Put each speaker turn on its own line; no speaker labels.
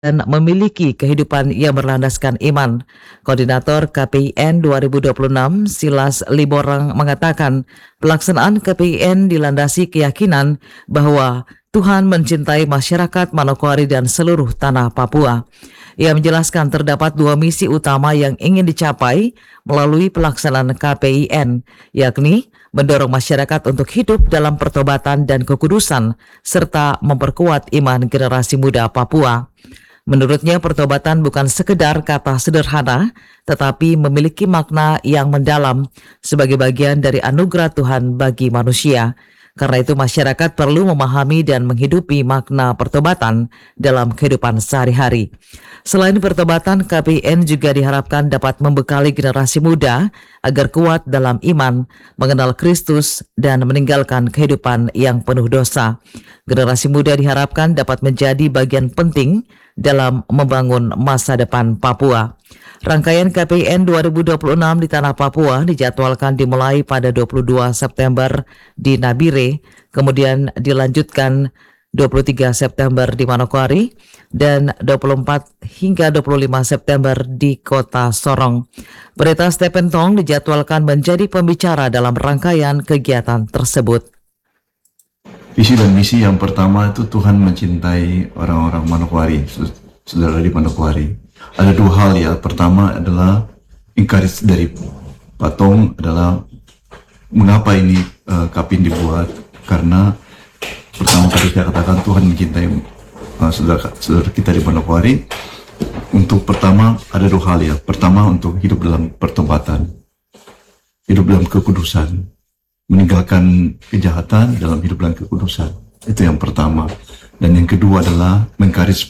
dan memiliki kehidupan yang berlandaskan iman. Koordinator KPIN 2026 Silas Liborang mengatakan pelaksanaan KPIN dilandasi keyakinan bahwa Tuhan mencintai masyarakat Manokwari dan seluruh tanah Papua. Ia menjelaskan terdapat dua misi utama yang ingin dicapai melalui pelaksanaan KPIN, yakni mendorong masyarakat untuk hidup dalam pertobatan dan kekudusan, serta memperkuat iman generasi muda Papua. Menurutnya pertobatan bukan sekedar kata sederhana, tetapi memiliki makna yang mendalam sebagai bagian dari anugerah Tuhan bagi manusia. Karena itu masyarakat perlu memahami dan menghidupi makna pertobatan dalam kehidupan sehari-hari. Selain pertobatan, KPIN juga diharapkan dapat membekali generasi muda agar kuat dalam iman, mengenal Kristus, dan meninggalkan kehidupan yang penuh dosa. Generasi muda diharapkan dapat menjadi bagian penting dalam membangun masa depan Papua. Rangkaian KPIN 2026 di Tanah Papua dijadwalkan dimulai pada 22 September di Nabire, kemudian dilanjutkan 23 September di Manokwari, dan 24 hingga 25 September di Kota Sorong. Pendeta Stephen Tong dijadwalkan menjadi pembicara dalam rangkaian kegiatan tersebut.
Visi dan misi yang pertama itu Tuhan mencintai orang-orang Manokwari, saudara di Manokwari. Ada dua hal ya. Pertama adalah encourage dari Pak Tong adalah mengapa ini KPIN dibuat, karena pertama kali saya katakan Tuhan mencintai saudara kita di Manokwari. Untuk pertama ada dua hal ya. Pertama untuk hidup dalam pertobatan, hidup dalam kekudusan, meninggalkan kejahatan dalam hidup dalam kekudusan. Itu yang pertama. Dan yang kedua adalah mengkaris